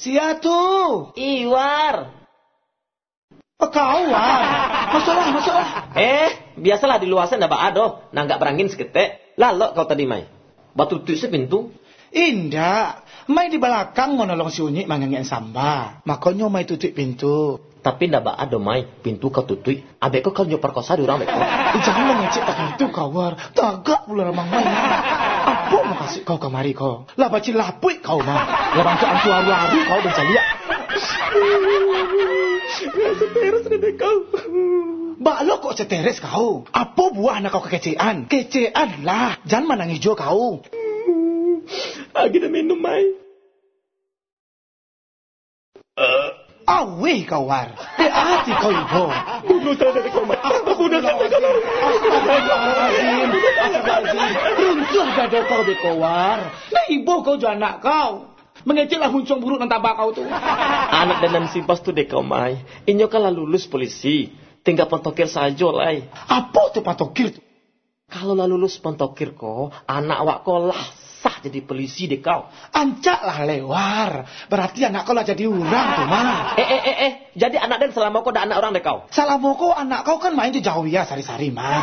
Sia tu. Iwar. Kau War. Masalah. Biasalah di luar sana ndak ada, nanggak berangin seketek. Lalok kau tadi mai. Batu tutup sepintu. Indah. Mai di belakang menolong si Unyik mangangin samba. Makanya mai tutup pintu. Tapi ndak ada mai, pintu kau tutup. Abek kau nyoper perkosa di orang beko. Jangan mengecek tak itu kau War. Tagak pula ramang mai. Apa mau kasih kau kemari kau? Lah baci lapuk kau mah. Lah bangsa antu hari-hari kau berjaliak. Seteres nenek kau. Mbak lo kok seteres kau? Apa buah anak kau kekecean? Kecean lah. Jangan manang hijau kau. Lagi dah minum mai. Awih kau War. Hati kau ibu. Bunuh saya dari kau mai. Bunuh saya dari kau. Runtuh dada kau dek kau War. Nah ibu kau juga anak kau. Mengeceklah muncung buruk dan tabak kau tu. Anak dan simpas tu dek kau mai. Inyo kalah lulus polisi. Tinggal pentokir saja lai. Apa tu patokir tu? Kalau lah lulus pentokir kau, anak awak kau lah sah jadi polisi dek kau. Ancak lah lewar. Berarti anak kau lah jadi orang tu mah. Jadi anak dan selama kau ada anak orang dek kau. Selama kau anak kau kan main di jauh ya sari-sari mah.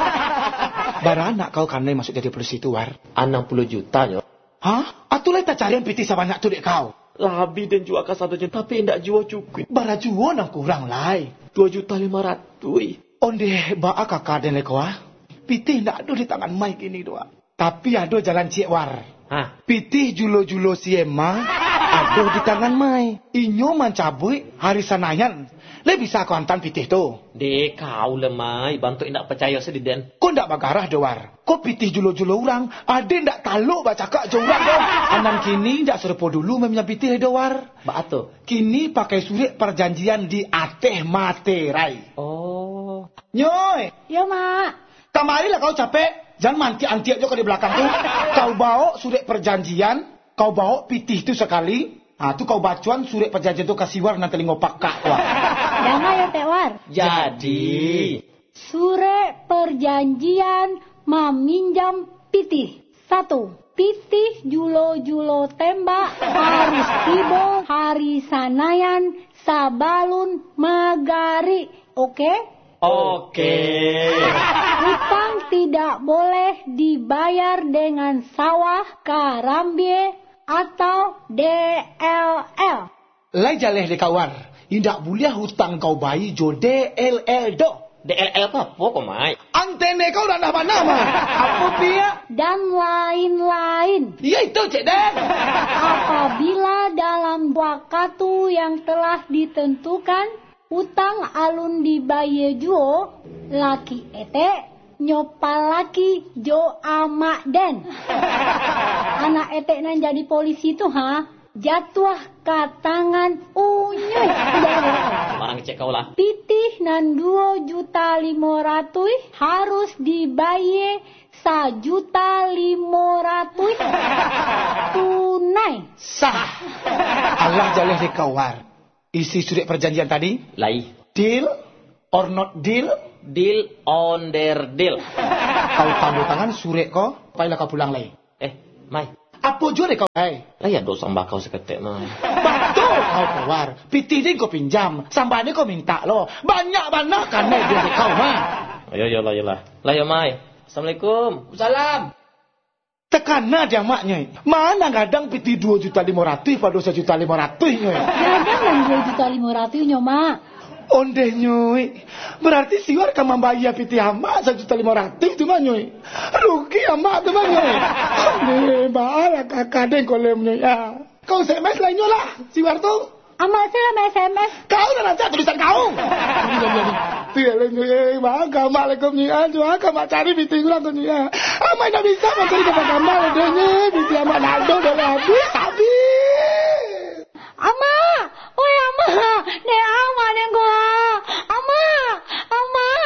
Bara anak kau kan masuk jadi polisi tu War. 60 juta yo. Hah? Atulah tak carian piti sebanyak tu dek kau. Labi dan jual ke 1 juta, tapi tidak jual cukup. Bara jual nang kurang lai. 2.500.000. Onde baa kakak dan leko ah. Piti ndak ada di tangan mai kini doa. Tapi ada jalan cik War. Hah? Piti julo-julo siema ada di tangan mai. Inyo mencabui hari sanayan. Le bisa kau hantan pitih tu. Dek kau lemai, bantu indak percaya sediden. Kau ndak bagarah doar. Kau pitih julo-julo orang, ada ndak taluk baca kak jorang kau. Anan kini ndak serupa dulu memnya pitih doar. Ba tu. Kini pakai surat perjanjian di ateh materai. Oh. Nyoy. Ya, Mak. Kamarilah kau capek. Jangan manti-anti aja kau di belakang tu. Kau bawa surat perjanjian, kau bawa pitih tu sekali. Tu kau bacuan surat perjanjian tu kasih War nanti ngopak kak War. Jangan ya, Teh War. Jadi. Surat perjanjian meminjam pitih. 1. Pitih julo-julo tembak harus tiba hari sanayan sabalun magari. Oke? Oke. Hutang tidak boleh dibayar dengan sawah, karambie, atau DLL. Lai jaleh de kawar. Indak boleh hutang kau bayi jo DLL do. DLL apa kok mai? Antene kau dah mana mah? Apa dia? Dan lain-lain. Ya itu Cik Den. Apabila dalam waktu yang telah ditentukan utang alun dibayar juo, laki ete nyopal laki jo amak den. Anak ete nan jadi polisi tu jatuh ke tangan Unyuy. Marang cek kau lah. Pitih nan 2.500.000 harus dibayar 1.500.000 tunai. Sah. Allah jaleh de kawar. Isi surat perjanjian tadi? Lai. Deal or not deal? Deal on their deal. Kau tanda tangan surat kau, payahlah kau pulang lai. Mai. Apa jure kau? Hai. Lah ya dosa bakau seketek mai. Betul kau keluar. Pitih din kau pinjam, sambane kau minta lo. Banyak-banyak kan dia kau mah. Ayolah. Lah ya mai. Assalamualaikum. Salam. Tekana dia maknya. Mana kadang pitih 2.500.000 pada 1.500.000 nyoy. Kadang 2.500.000 nyo, Mak. Onde nyoy. Berarti siwar ka membayar piti hama 1.500.000 tu mah nyoy. Rugi hama tu mah nyoy. Onde baala kakadeng kolem nyoy. Kau SMS lah nyoy lah siwar tu. Amak saya SMS. Kau dah nanti tulisan kau. Tiada nyoy. Mak kamak lekom nyoy. Cuma kamak cari piti kurang tu nyoy. Amai nak bisa mencari gambar